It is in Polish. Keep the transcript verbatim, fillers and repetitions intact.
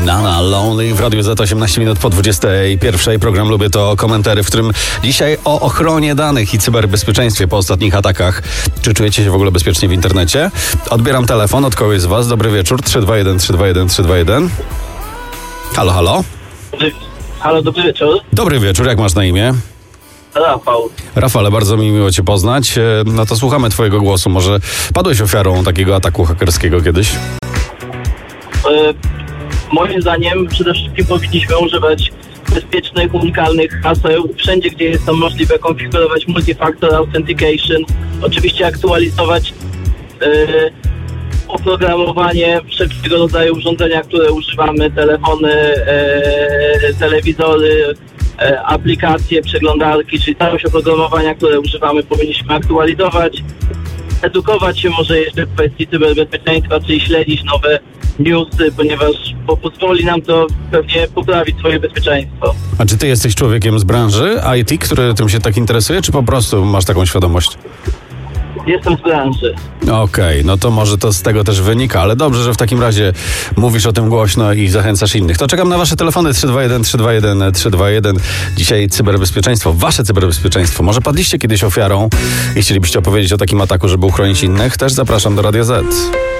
Nana Lonely w Radiu Z, osiemnaście minut po dwudziestej pierwszej. Program Lubię to komentary, w którym dzisiaj o ochronie danych i cyberbezpieczeństwie po ostatnich atakach. Czy czujecie się w ogóle bezpiecznie w internecie? Odbieram telefon od kogoś z was. Dobry wieczór. trzy dwa jeden trzy dwa jeden trzy dwa jeden. Halo, halo. Halo, dobry wieczór. Dobry wieczór, jak masz na imię? Rafał. Rafale, bardzo mi miło cię poznać. No to słuchamy twojego głosu. Może padłeś ofiarą takiego ataku hakerskiego kiedyś? E, moim zdaniem przede wszystkim powinniśmy używać bezpiecznych, unikalnych haseł wszędzie, gdzie jest to możliwe, konfigurować multi-factor authentication, oczywiście aktualizować e, oprogramowanie wszelkiego rodzaju urządzenia, które używamy, telefony, e, telewizory, e, aplikacje, przeglądarki, czyli całość oprogramowania, które używamy, powinniśmy aktualizować, edukować się może jeszcze w kwestii cyberbezpieczeństwa, czyli śledzić nowe newsy, ponieważ po, pozwoli nam to pewnie poprawić swoje bezpieczeństwo. A czy ty jesteś człowiekiem z branży I T, który tym się tak interesuje, czy po prostu masz taką świadomość? Jestem z branży. Okej, okay, no to może to z tego też wynika, ale dobrze, że w takim razie mówisz o tym głośno i zachęcasz innych. To czekam na wasze telefony trzy dwa jeden trzy dwa jeden trzy dwa jeden. Dzisiaj cyberbezpieczeństwo, wasze cyberbezpieczeństwo. Może padliście kiedyś ofiarą i chcielibyście opowiedzieć o takim ataku, żeby uchronić innych? Też zapraszam do Radia Z.